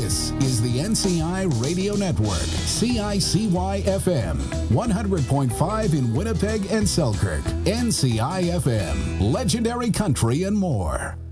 This is the NCI Radio Network, CICY FM, 100.5 in Winnipeg and Selkirk, NCI FM, legendary country and more.